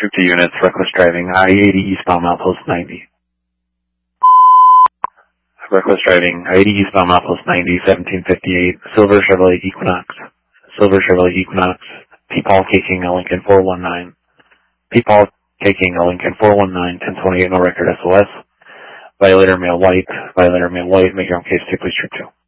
Troop 2 units, reckless driving, I-80 eastbound outpost 90. Reckless driving, I-80 eastbound outpost 90, 1758, Silver Chevrolet Equinox. Silver Chevrolet Equinox, P-Paul taking a Lincoln 419. P-Paul taking a Lincoln 419, 1028, no record SOS. Violator male white, make your own case, take police Troop 2.